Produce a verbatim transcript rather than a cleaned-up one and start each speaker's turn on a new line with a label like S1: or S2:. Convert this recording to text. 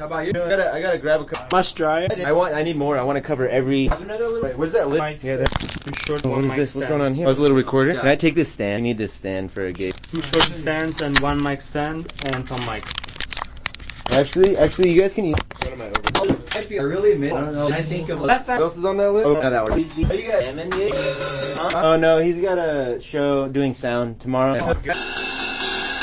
S1: How about you?
S2: I gotta, I gotta grab a cup.
S3: Must dry.
S2: I want, I need more. I want to cover every. Have another little. Wait, where's that lid?
S4: Mic
S2: Yeah,
S4: stand.
S2: that.
S4: Too short.
S2: What
S4: one
S2: is
S4: mic
S2: this?
S4: stand.
S2: What's going on here? Oh, it's a little recorder.
S1: Yeah.
S2: Can I take this stand? I need this stand for a gate.
S4: Two short stands and one mic stand and some mic.
S2: Actually, actually, you guys can use. What am I over?
S1: I feel I really admit. I don't know. I think of.
S2: What else is on that list? Oh, no, that one. Are you got M N D? Huh? Oh no, he's got a show doing sound tomorrow.